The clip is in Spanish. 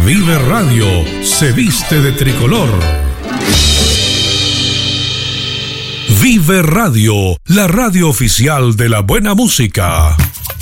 Vive Radio se viste de tricolor. Vive Radio, la radio oficial de la buena música.